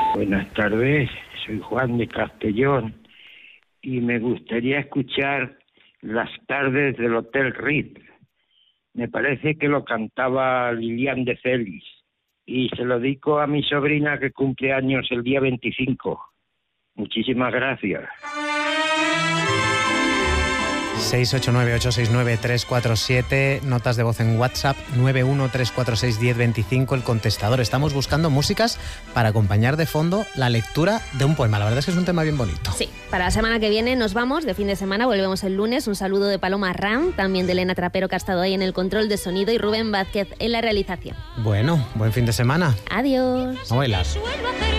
Buenas tardes, soy Juan de Castellón y me gustaría escuchar Las tardes del Hotel Ritz. Me parece que lo cantaba Lilian de Celis y se lo dedico a mi sobrina que cumple años el día 25. Muchísimas gracias. 689-869-347, notas de voz en WhatsApp 913461025, el contestador. Estamos buscando músicas para acompañar de fondo la lectura de un poema. La verdad es que es un tema bien bonito. Sí, para la semana que viene nos vamos de fin de semana, volvemos el lunes. Un saludo de Paloma Ram, también de Elena Trapero, que ha estado ahí en el control de sonido, y Rubén Vázquez en la realización. Bueno, buen fin de semana. Adiós. No bailas.